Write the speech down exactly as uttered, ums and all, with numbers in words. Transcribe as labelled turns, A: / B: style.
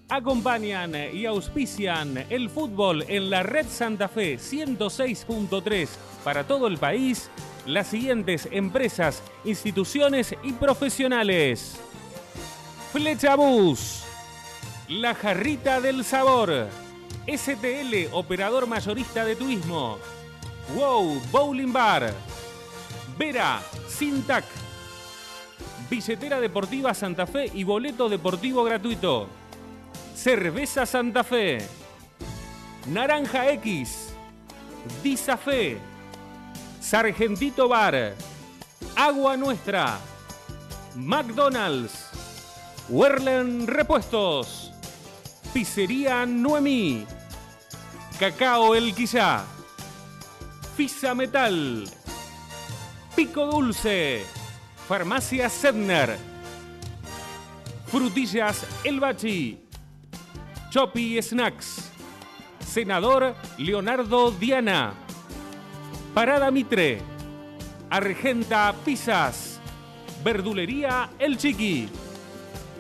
A: Acompañan y auspician el fútbol en la Red Santa Fe ciento seis punto tres para todo el país las siguientes empresas, instituciones y profesionales. Flecha Bus, La Jarrita del Sabor, S T L, operador mayorista de turismo, Wow Bowling Bar, Vera Sintac, Billetera Deportiva Santa Fe y boleto deportivo gratuito. Cerveza Santa Fe, Naranja X, Disafé, Sargentito Bar, Agua Nuestra, McDonald's, Werlen Repuestos, Pizzería Noemí, Cacao El Quillá, Fisa Metal, Pico Dulce, Farmacia Sedner, Frutillas El Bachi, Chopi Snacks, Senador Leonardo Diana, Parada Mitre, Argenta Pizzas, Verdulería El Chiqui.